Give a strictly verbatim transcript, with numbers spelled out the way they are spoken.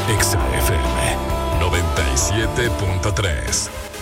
Exa F M noventa y siete punto tres.